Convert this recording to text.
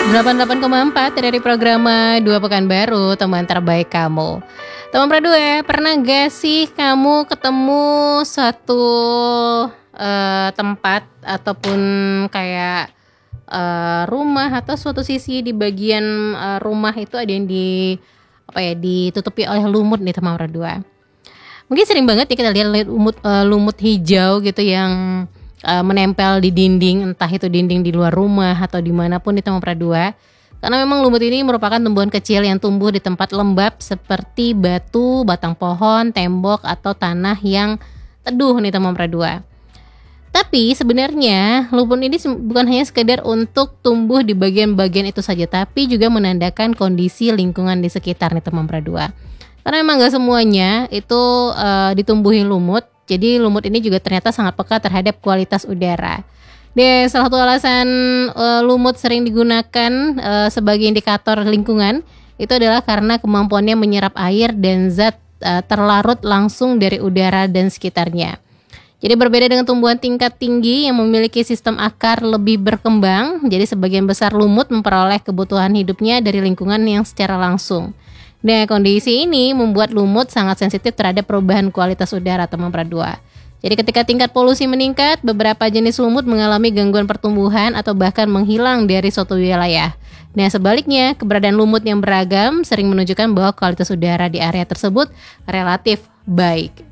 88,4 dari Programa 2 Pekanbaru, teman terbaik kamu. Teman Pradua, pernah gak sih kamu ketemu suatu tempat ataupun kayak rumah atau suatu sisi di bagian rumah itu ada yang ditutupi oleh lumut nih teman Pradua. Mungkin sering banget ya kita lihat lumut hijau gitu yang menempel di dinding, entah itu dinding di luar rumah atau dimanapun di Taman Pradua. Karena memang lumut ini merupakan tumbuhan kecil yang tumbuh di tempat lembab seperti batu, batang pohon, tembok atau tanah yang teduh nih Taman Pradua. Tapi sebenarnya lumut ini bukan hanya sekedar untuk tumbuh di bagian-bagian itu saja, tapi juga menandakan kondisi lingkungan di sekitar nih Taman Pradua. Karena memang gak semuanya itu ditumbuhi lumut. Jadi lumut ini juga ternyata sangat peka terhadap kualitas udara. Dan salah satu alasan lumut sering digunakan sebagai indikator lingkungan itu adalah karena kemampuannya menyerap air dan zat terlarut langsung dari udara dan sekitarnya. Jadi berbeda dengan tumbuhan tingkat tinggi yang memiliki sistem akar lebih berkembang, jadi sebagian besar lumut memperoleh kebutuhan hidupnya dari lingkungan yang secara langsung. Nah, kondisi ini membuat lumut sangat sensitif terhadap perubahan kualitas udara Taman Pradua. Jadi ketika tingkat polusi meningkat, beberapa jenis lumut mengalami gangguan pertumbuhan atau bahkan menghilang dari suatu wilayah. Nah, sebaliknya, keberadaan lumut yang beragam sering menunjukkan bahwa kualitas udara di area tersebut relatif baik.